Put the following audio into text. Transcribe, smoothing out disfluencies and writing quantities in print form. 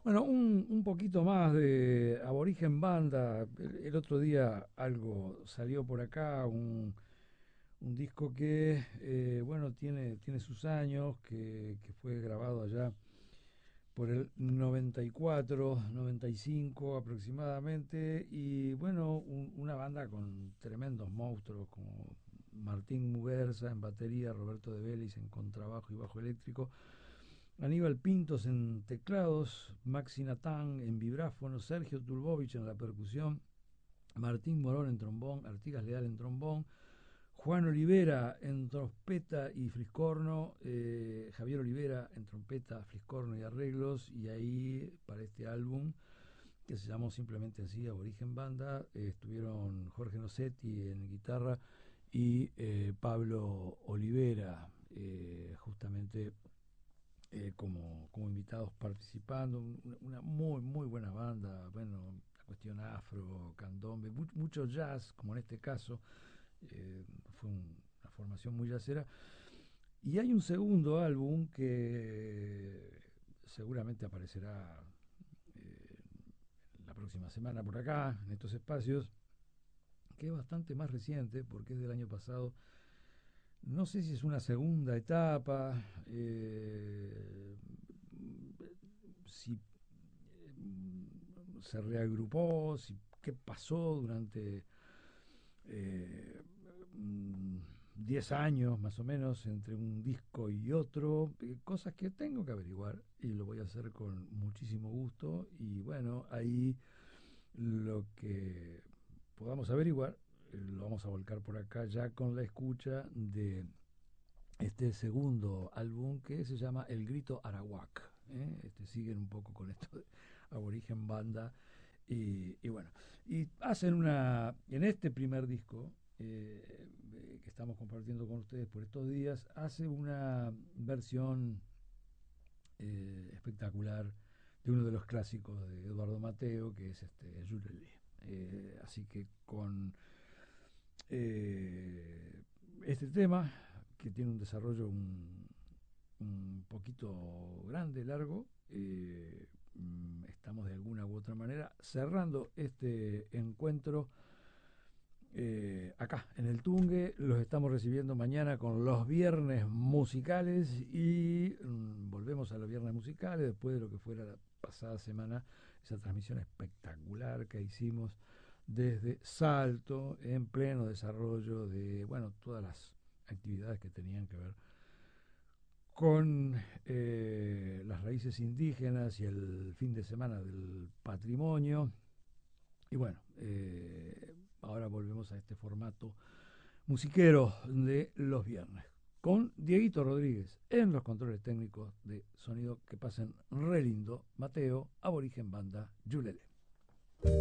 Bueno, un poquito más de Aborigen Banda. El otro día algo salió por acá, un disco que, bueno, tiene sus años, que fue grabado allá por el 94, 95 aproximadamente, y bueno, una banda con tremendos monstruos como Martín Muguerza en batería, Roberto de Vélez en contrabajo y bajo eléctrico, Aníbal Pintos en teclados, Maxi Natán en vibráfono, Sergio Tulbovich en la percusión, Martín Morón en trombón, Artigas Leal en trombón, Juan Olivera en trompeta y fliscorno, Javier Olivera en trompeta, fliscorno y arreglos, y ahí para este álbum, que se llamó simplemente así, Aborigen Banda, estuvieron Jorge Nocetti en guitarra y Pablo Olivera, justamente como invitados participando, una muy buena banda, bueno, la cuestión afro, candombe, mucho jazz, como en este caso, fue una formación muy jazzera. Y hay un segundo álbum que seguramente aparecerá eh, la próxima semana por acá, en estos espacios, que es bastante más reciente, porque es del año pasado. No sé si es una segunda etapa, si se reagrupó, si, qué pasó durante eh, 10 años más o menos entre un disco y otro, cosas que tengo que averiguar y lo voy a hacer con muchísimo gusto. Y bueno, ahí lo que podamos averiguar lo vamos a volcar por acá ya con la escucha de este segundo álbum que se llama El Grito Arawak. Siguen un poco con esto de Aborigen Banda. Y bueno, y hacen en este primer disco que estamos compartiendo con ustedes por estos días, hace una versión espectacular de uno de los clásicos de Eduardo Mateo, que es este Yuleli. Así que con este tema, que tiene un desarrollo un poquito grande, largo, estamos de alguna u otra manera cerrando este encuentro acá en el Tungue. Los estamos recibiendo mañana con los viernes musicales y volvemos a los viernes musicales después de lo que fuera la pasada semana, esa transmisión espectacular que hicimos desde Salto en pleno desarrollo de, bueno, todas las actividades que tenían que ver con las raíces indígenas y el fin de semana del patrimonio. Y bueno, ahora volvemos a este formato musiquero de los viernes, con Dieguito Rodríguez en los controles técnicos de sonido, que pasen re lindo. Mateo, Aborigen Banda, Yulele.